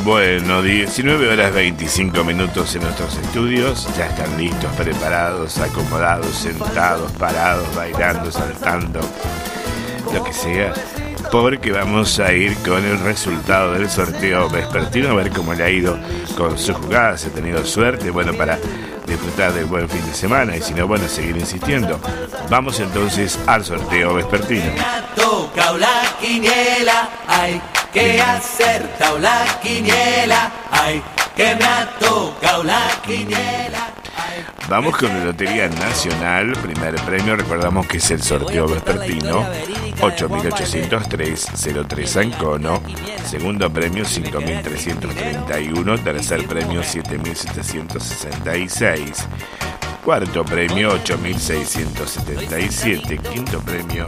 Bueno, 19 horas 25 minutos en nuestros estudios. Ya están listos, preparados, acomodados, sentados, parados, bailando, saltando, lo que sea, porque vamos a ir con el resultado del sorteo vespertino, a ver cómo le ha ido con sus jugadas. Si ha tenido suerte, bueno, para disfrutar del buen fin de semana, y si no, bueno, seguir insistiendo. Vamos entonces al sorteo vespertino. Me ha tocado la quiniela, ay, que ha acertado la quiniela, ay, que me ha tocado la quiniela. Vamos con la Lotería Nacional, primer premio, recordamos que es el sorteo vespertino, 8.803 Ancono, segundo premio 5.331, tercer premio 7.766, cuarto premio 8.677, quinto premio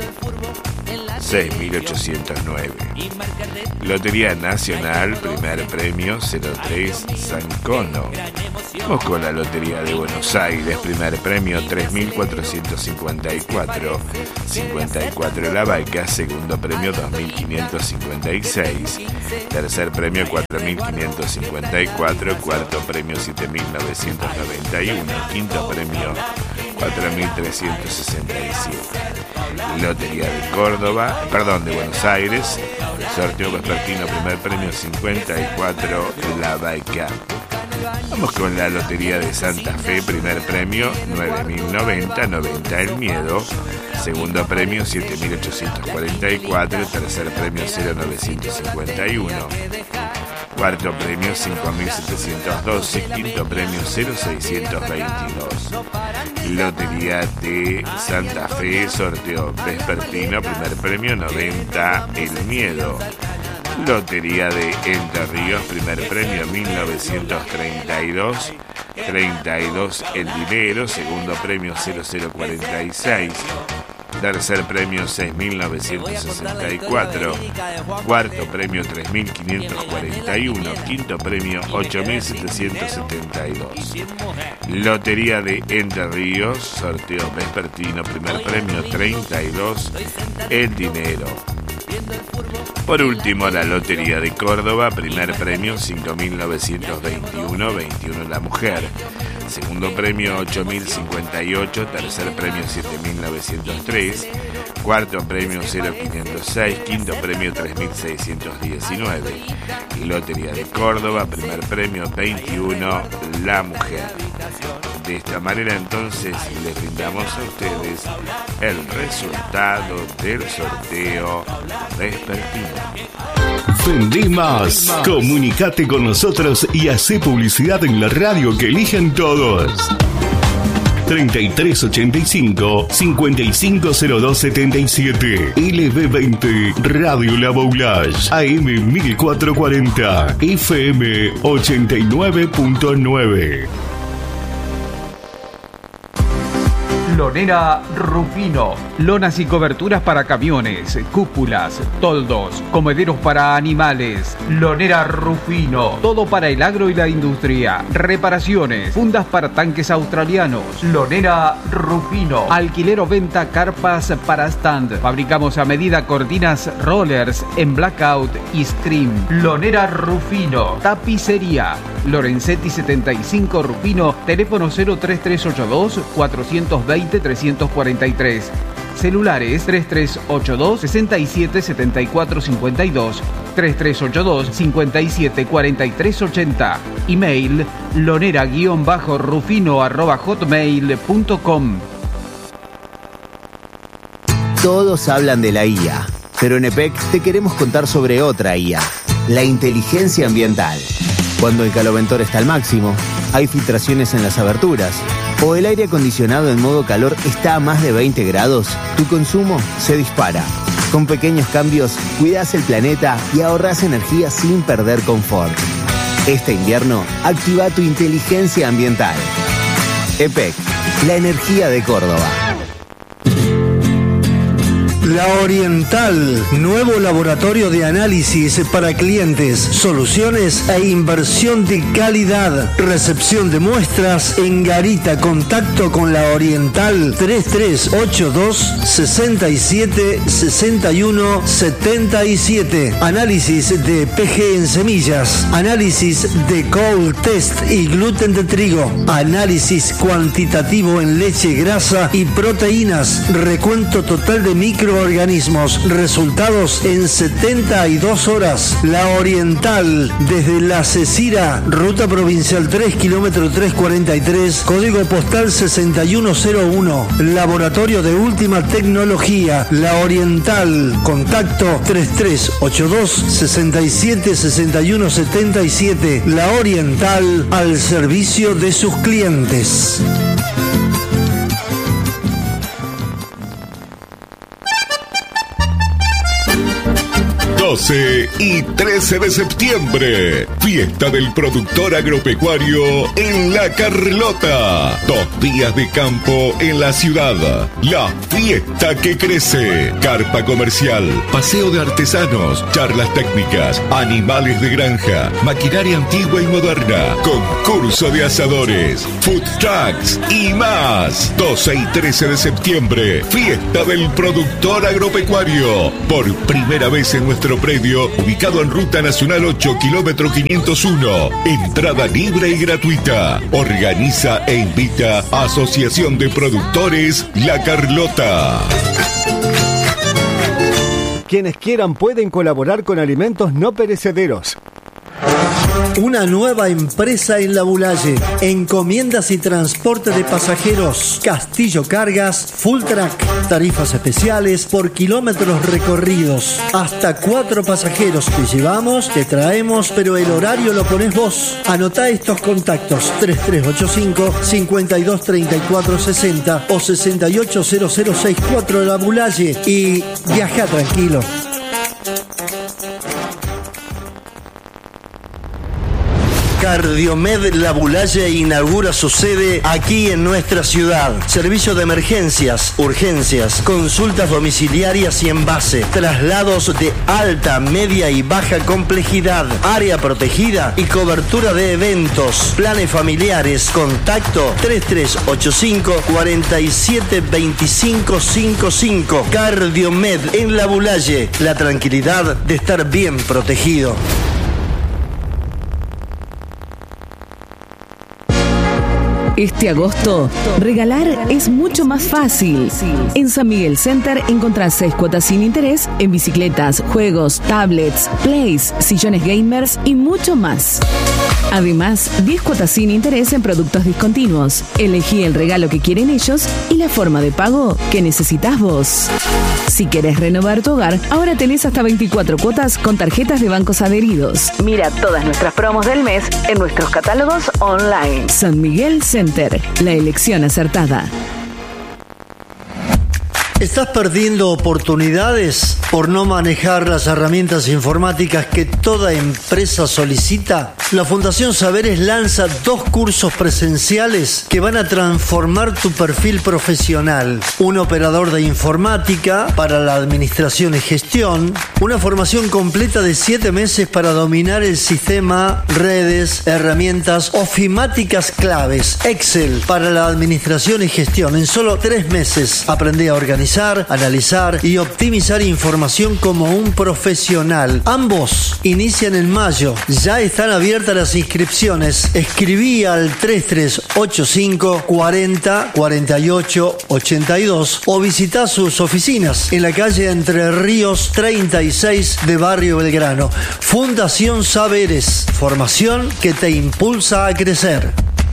6.809. Lotería Nacional, primer premio 03 Sancono. Vamos con la Lotería de Buenos Aires, primer premio 3.454, 54 La Baica, segundo premio 2.556, tercer premio 4.554, cuarto premio 7.991, quinto premio 4.367. Lotería de Córdoba, de Buenos Aires, sorteo vespertino, primer premio 54 La Baica. Vamos con la Lotería de Santa Fe, primer premio 9.090, 90 El Miedo, segundo premio 7.844, tercer premio 0.951, cuarto premio 5.712, quinto premio 0.622. Lotería de Santa Fe, sorteo vespertino, primer premio 90 El Miedo. Lotería de Entre Ríos, primer premio 1932, 32 El Dinero, segundo premio 0046, tercer premio 6.964, cuarto premio 3.541, quinto premio 8.772. Lotería de Entre Ríos, sorteo vespertino, primer premio 32 El Dinero. Por último, la Lotería de Córdoba, primer premio 5.921, 21 La Mujer, segundo premio 8.058, tercer premio 7.903, cuarto premio 0.506, quinto premio 3.619. Lotería de Córdoba, primer premio 21 La Mujer. De esta manera entonces les brindamos a ustedes el resultado del sorteo vespertino. Vendí más. Comunicate con nosotros y hacé publicidad en la radio que eligen todos. 3385-550277. LB20 Radio La Boulage. AM 1440. FM 89.9. Lonera Rufino. Lonas y coberturas para camiones, cúpulas, toldos, comederos para animales. Lonera Rufino. Todo para el agro y la industria. Reparaciones, fundas para tanques australianos. Lonera Rufino. Alquiler o venta carpas para stand. Fabricamos a medida cortinas rollers en blackout y scream. Lonera Rufino. Tapicería. Lorenzetti 75 Rufino. Teléfono 03382 420 343. Celulares 3382 67 74 52, 3382 57 43 80. Email lonera-rufino@hotmail.com. Todos hablan de la IA, pero en EPEC te queremos contar sobre otra IA, la inteligencia ambiental. Cuando el caloventor está al máximo, hay filtraciones en las aberturas, o el aire acondicionado en modo calor está a más de 20 grados, tu consumo se dispara. Con pequeños cambios, cuidas el planeta y ahorras energía sin perder confort. Este invierno, activa tu inteligencia ambiental. EPEC, la energía de Córdoba. La Oriental, nuevo laboratorio de análisis para clientes, soluciones e inversión de calidad. Recepción de muestras en Garita. Contacto con La Oriental 3382 67 61 77. Análisis de PG en semillas, análisis de Cold Test y gluten de trigo, análisis cuantitativo en leche, grasa y proteínas, recuento total de microorganismos, resultados en 72 horas. La Oriental, desde La Cecira, ruta provincial 3, kilómetro 343, código postal 6101, laboratorio de última tecnología. La Oriental, contacto 3382 67 61 77. La Oriental, al servicio de sus clientes. Y 13 de septiembre, fiesta del productor agropecuario en La Carlota. 2 días de campo en la ciudad. La fiesta que crece. Carpa comercial, paseo de artesanos, charlas técnicas, animales de granja, maquinaria antigua y moderna, concurso de asadores, food trucks y más. 12 y 13 de septiembre, fiesta del productor agropecuario. Por primera vez en nuestro predio, ubicado en Ruta Nacional 8, kilómetro 501. Entrada libre y gratuita. Organiza e invita Asociación de Productores La Carlota. Quienes quieran pueden colaborar con alimentos no perecederos. Una nueva empresa en La Bulaye. Encomiendas y transporte de pasajeros. Castillo Cargas, Full Track. Tarifas especiales por kilómetros recorridos. Hasta 4 pasajeros. Te llevamos, te traemos, pero el horario lo pones vos. Anotá estos contactos: 3385 523460 o 680064 La Bulaye y viaja tranquilo. Cardiomed La Bulaye inaugura su sede aquí en nuestra ciudad. Servicio de emergencias, urgencias, consultas domiciliarias y envase, traslados de alta, media y baja complejidad, área protegida y cobertura de eventos, planes familiares. Contacto 3385 47 25 55. Cardiomed en La Bulaye, la tranquilidad de estar bien protegido. Este agosto, regalar es mucho más fácil. En San Miguel Center encontrás 6 cuotas sin interés en bicicletas, juegos, tablets, plays, sillones gamers y mucho más. Además, 10 cuotas sin interés en productos discontinuos. Elegí el regalo que quieren ellos y la forma de pago que necesitas vos. Si querés renovar tu hogar, ahora tenés hasta 24 cuotas con tarjetas de bancos adheridos. Mira todas nuestras promos del mes en nuestros catálogos online. San Miguel Center, la elección acertada. ¿Estás perdiendo oportunidades por no manejar las herramientas informáticas que toda empresa solicita? La Fundación Saberes lanza 2 cursos presenciales que van a transformar tu perfil profesional. Un operador de informática para la administración y gestión. Una formación completa de 7 meses para dominar el sistema, redes, herramientas ofimáticas claves. Excel para la administración y gestión. En solo 3 meses aprendí a organizar, analizar y optimizar información como un profesional. Ambos inician en mayo. Ya están abiertas las inscripciones. Escribí al 3385 40 48 82 o visita sus oficinas en la calle Entre Ríos 36 de Barrio Belgrano. Fundación Saberes, formación que te impulsa a crecer.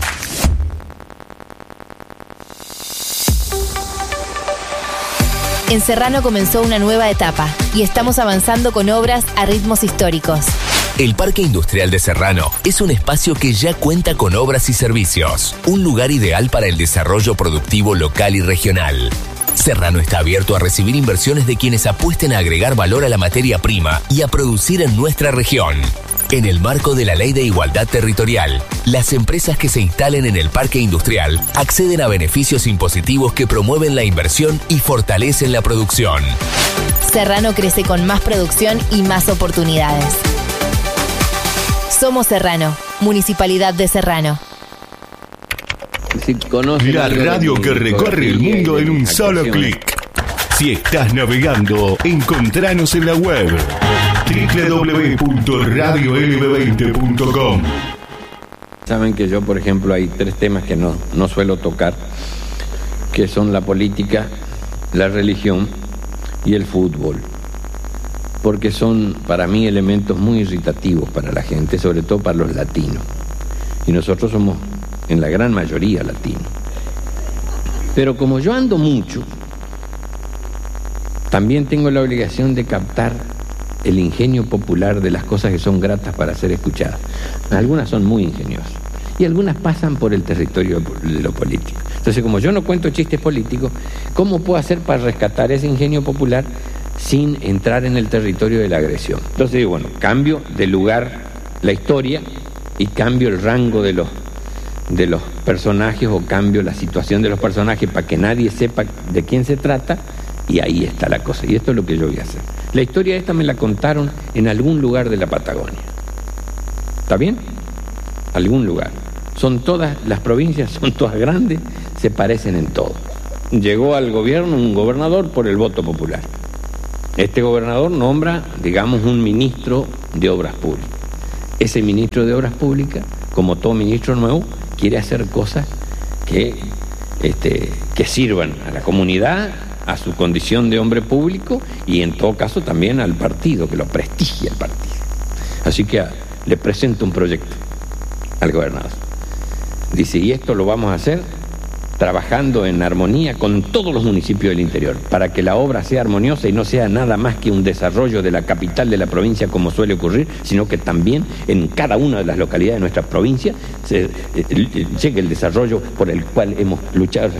En Serrano comenzó una nueva etapa y estamos avanzando con obras a ritmos históricos. El Parque Industrial de Serrano es un espacio que ya cuenta con obras y servicios, un lugar ideal para el desarrollo productivo local y regional. Serrano está abierto a recibir inversiones de quienes apuesten a agregar valor a la materia prima y a producir en nuestra región. En el marco de la Ley de Igualdad Territorial, las empresas que se instalen en el parque industrial acceden a beneficios impositivos que promueven la inversión y fortalecen la producción. Serrano crece con más producción y más oportunidades. Somos Serrano, Municipalidad de Serrano. La radio que recorre el mundo en un solo clic. Si estás navegando, encontranos en la web www.radiolb20.com. Saben que yo, por ejemplo, hay 3 temas que no suelo tocar, que son la política, la religión y el fútbol, porque son para mí elementos muy irritativos para la gente, sobre todo para los latinos, y nosotros somos en la gran mayoría latinos. Pero como yo ando mucho, también tengo la obligación de captar el ingenio popular de las cosas que son gratas para ser escuchadas. Algunas son muy ingeniosas y algunas pasan por el territorio de lo político. Entonces, como yo no cuento chistes políticos, ¿cómo puedo hacer para rescatar ese ingenio popular sin entrar en el territorio de la agresión? Entonces digo, bueno, cambio de lugar la historia y cambio el rango de los personajes, o cambio la situación de los personajes para que nadie sepa de quién se trata, y ahí está la cosa. Y esto es lo que yo voy a hacer. La historia esta me la contaron en algún lugar de la Patagonia. ¿Está bien? Algún lugar. Son todas, las provincias son todas grandes, se parecen en todo. Llegó al gobierno un gobernador por el voto popular. Este gobernador nombra, digamos, un ministro de Obras Públicas. Ese ministro de Obras Públicas, como todo ministro nuevo, quiere hacer cosas que sirvan a la comunidad, a su condición de hombre público y en todo caso también al partido, que lo prestigie el partido. Así que le presento un proyecto al gobernador. Dice, y esto lo vamos a hacer trabajando en armonía con todos los municipios del interior, para que la obra sea armoniosa y no sea nada más que un desarrollo de la capital de la provincia como suele ocurrir, sino que también en cada una de las localidades de nuestra provincia llegue el desarrollo por el cual hemos luchado.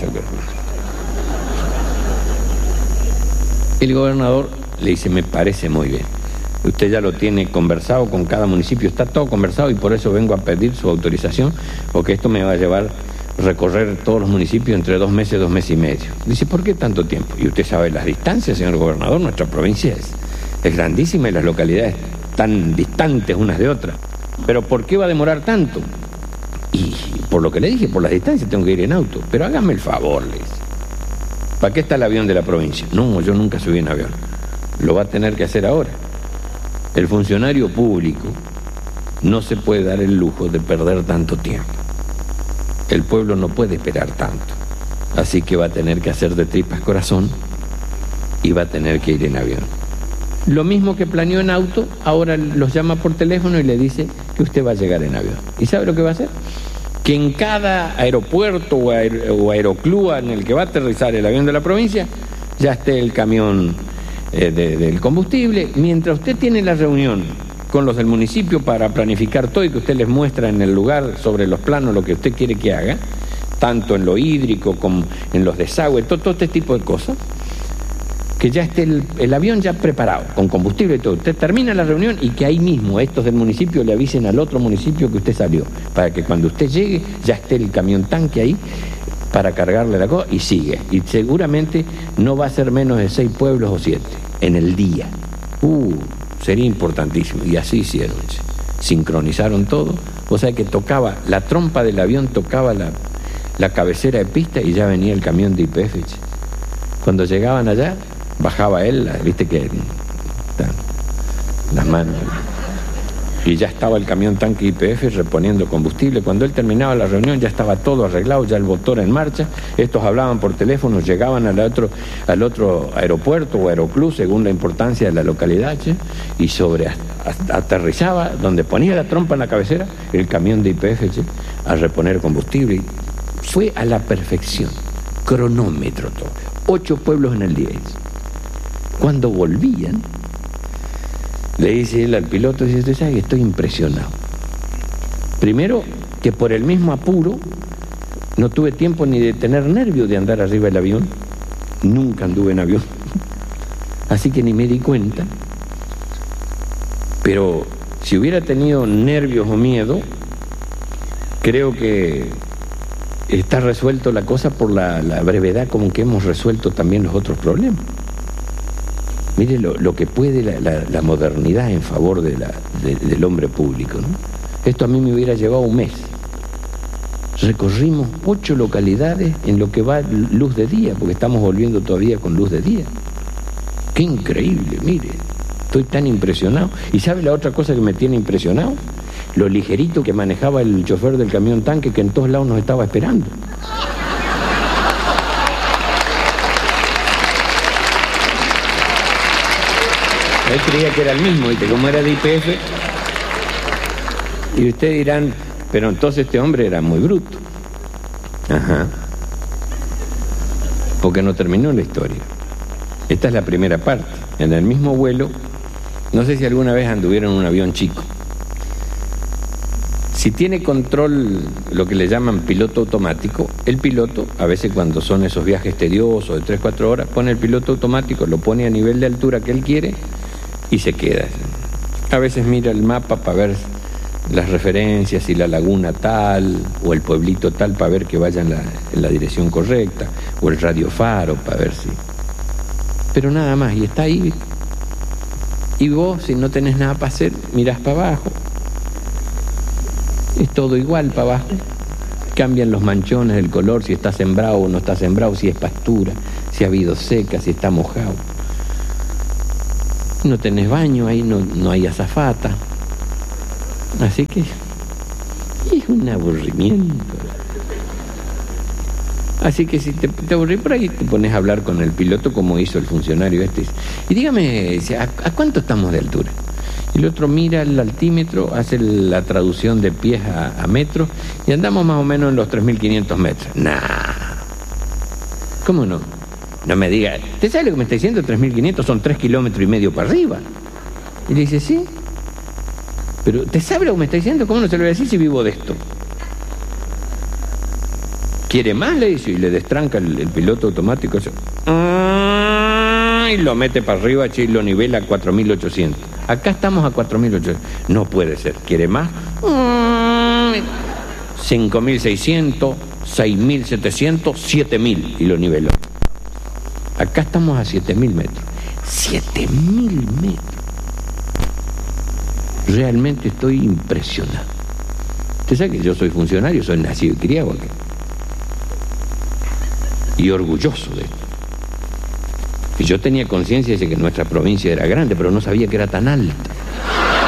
El gobernador le dice, me parece muy bien. Usted ya lo tiene conversado con cada municipio, está todo conversado y por eso vengo a pedir su autorización, porque esto me va a llevar a recorrer todos los municipios entre 2 meses, 2 meses y medio. Dice, ¿por qué tanto tiempo? Y usted sabe las distancias, señor gobernador, nuestra provincia es grandísima y las localidades tan distantes unas de otras. Pero ¿por qué va a demorar tanto? Y por lo que le dije, por las distancias tengo que ir en auto. Pero hágame el favor, le dice. ¿Para qué está el avión de la provincia? No, yo nunca subí en avión. Lo va a tener que hacer ahora. El funcionario público no se puede dar el lujo de perder tanto tiempo. El pueblo no puede esperar tanto. Así que va a tener que hacer de tripas corazón y va a tener que ir en avión. Lo mismo que planeó en auto, ahora los llama por teléfono y le dice que usted va a llegar en avión. ¿Y sabe lo que va a hacer? Que en cada aeropuerto o aeroclub en el que va a aterrizar el avión de la provincia ya esté el camión del combustible. Mientras usted tiene la reunión con los del municipio para planificar todo y que usted les muestra en el lugar sobre los planos lo que usted quiere que haga, tanto en lo hídrico como en los desagües, todo este tipo de cosas, que ya esté el avión ya preparado, con combustible y todo. Usted termina la reunión y que ahí mismo estos del municipio le avisen al otro municipio que usted salió, para que cuando usted llegue ya esté el camión tanque ahí para cargarle la cosa y sigue. Y seguramente no va a ser menos de 6 pueblos o 7 en el día. Sería importantísimo. Y así hicieron. Sincronizaron todo. O sea que tocaba, la trompa del avión tocaba la cabecera de pista y ya venía el camión de YPF. Cuando llegaban allá, bajaba él, viste que las manos, y ya estaba el camión tanque YPF reponiendo combustible. Cuando él terminaba la reunión ya estaba todo arreglado, ya el motor en marcha. Estos hablaban por teléfono, llegaban al otro aeropuerto o aeroclub según la importancia de la localidad, y aterrizaba donde ponía la trompa en la cabecera el camión de YPF a reponer combustible. Y fue a la perfección, cronómetro todo, 8 pueblos en el día. Cuando volvían, le dice él al piloto, dice, usted sabe que estoy impresionado. Primero, que por el mismo apuro no tuve tiempo ni de tener nervios de andar arriba del avión. Nunca anduve en avión. Así que ni me di cuenta. Pero Si hubiera tenido nervios o miedo, creo que está resuelto la cosa por la brevedad como que hemos resuelto también los otros problemas. Mire lo que puede la modernidad en favor del hombre público, ¿no? Esto a mí me hubiera llevado un mes. Recorrimos 8 localidades en lo que va luz de día, porque estamos volviendo todavía con luz de día. ¡Qué increíble! Mire, estoy tan impresionado. ¿Y sabe la otra cosa que me tiene impresionado? Lo ligerito que manejaba el chofer del camión tanque, que en todos lados nos estaba esperando. Él creía que era el mismo, ¿viste? Como era de YPF. Y ustedes dirán, pero entonces este hombre era muy bruto. Ajá. Porque no terminó la historia. Esta es la primera parte. En el mismo vuelo, no sé si alguna vez anduvieron en un avión chico. Si tiene control, lo que le llaman piloto automático, el piloto, a veces cuando son esos viajes tediosos de 3-4 horas, pone el piloto automático, lo pone a nivel de altura que él quiere y se queda. A veces mira el mapa para ver las referencias y la laguna tal o el pueblito tal para ver que vaya en la dirección correcta, o el radiofaro para ver si... Pero nada más, y está ahí. Y vos, si no tenés nada para hacer, mirás para abajo. Es todo igual para abajo. Cambian los manchones, el color, si está sembrado o no está sembrado, si es pastura, si ha habido seca, si está mojado. No tenés baño, ahí no hay azafata. Así que es un aburrimiento. Así que si te aburrís por ahí, te pones a hablar con el piloto como hizo el funcionario este. Y dígame, ¿a cuánto estamos de altura? Y el otro mira el altímetro, hace la traducción de pies a metros y andamos más o menos en los 3.500 metros. Nah. ¿Cómo no? No me diga, ¿usted sabe lo que me está diciendo? 3.500 son 3,5 kilómetros para arriba. Y le dice, sí. Pero ¿usted sabe lo que me está diciendo? ¿Cómo no se lo voy a decir si vivo de esto? ¿Quiere más? Le dice, y le destranca el piloto automático. Y lo mete para arriba y lo nivela a 4.800. Acá estamos a 4.800. No puede ser. ¿Quiere más? 5.600, 6.700, 7.000. Y lo niveló. Acá estamos a 7.000 metros. 7.000 metros. Realmente estoy impresionado. Usted sabe que yo soy funcionario, soy nacido y criado aquí. Y orgulloso de esto. Y yo tenía conciencia de que nuestra provincia era grande, pero no sabía que era tan alta.